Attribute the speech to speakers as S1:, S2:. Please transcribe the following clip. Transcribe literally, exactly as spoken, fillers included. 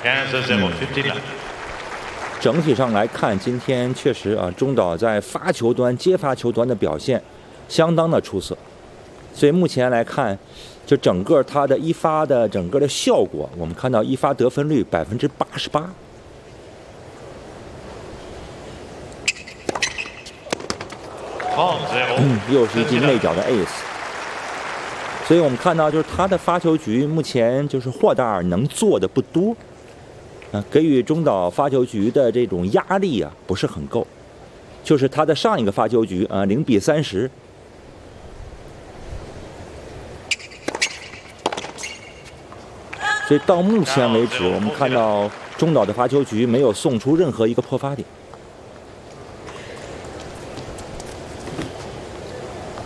S1: 整体上来看，今天确实啊，中岛在发球端、接发球端的表现相当的出色，所以目前来看，就整个他的一发的整个的效果，我们看到一发得分率百分之八十八。嗯，又是一记内角的 ace。所以我们看到，就是他的发球局目前就是霍达尔能做的不多。啊，给予中岛发球局的这种压力啊，不是很够。就是他的上一个发球局啊，零比三十。所以到目前为止，我们看到中岛的发球局没有送出任何一个破发点。